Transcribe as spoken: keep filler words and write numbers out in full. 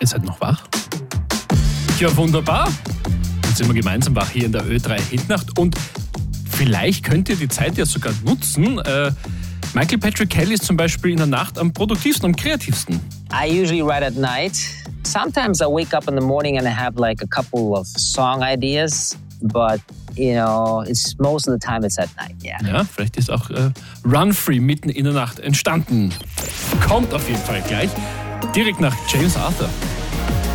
Ihr seid noch wach? Ja, wunderbar. Jetzt sind wir gemeinsam wach hier in der Ö drei Hitnacht und vielleicht könnt ihr die Zeit ja sogar nutzen. Äh, Michael Patrick Kelly ist zum Beispiel in der Nacht am produktivsten, am kreativsten. I usually write at night. Sometimes I wake up in the morning and I have like a couple of song ideas, but you know, it's most of the time it's at night, yeah. Ja, vielleicht ist auch äh, Run Free mitten in der Nacht entstanden. Kommt auf jeden Fall gleich, direkt nach James Arthur.